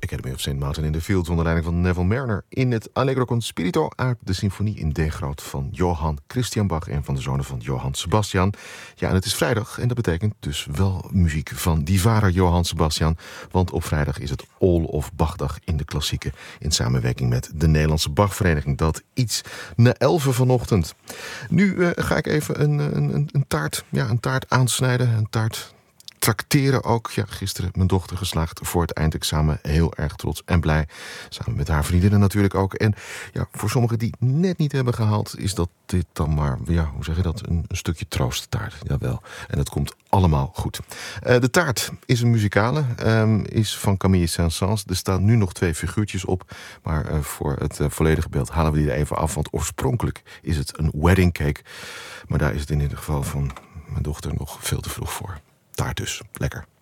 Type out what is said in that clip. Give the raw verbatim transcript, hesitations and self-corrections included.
Academy of Saint Martin in the Fields onder leiding van Neville Mariner in het Allegro con Spirito uit de symfonie in D-groot van Johann Christian Bach, een van de zonen van Johann Sebastian. Ja, en het is vrijdag en dat betekent dus wel muziek van die vader Johann Sebastian, want op vrijdag is het All of Bachdag in de klassieken in samenwerking met de Nederlandse Bachvereniging. Dat iets na elven vanochtend. Nu uh, ga ik even een, een, een taart, ja, een taart aansnijden, een taart trakteren ook. Ja, gisteren mijn dochter geslaagd voor het eindexamen. Heel erg trots en blij. Samen met haar vriendinnen natuurlijk ook. En ja, voor sommigen die net niet hebben gehaald, is dat dit dan maar, ja, hoe zeg je dat? Een, een stukje troosttaart. Jawel. En het komt allemaal goed. Uh, de taart is een muzikale. Um, is van Camille Saint-Saëns. Er staan nu nog twee figuurtjes op. Maar uh, voor het uh, volledige beeld halen we die er even af. Want oorspronkelijk is het een wedding cake. Maar daar is het in ieder geval van mijn dochter nog veel te vroeg voor. Taart dus. Lekker.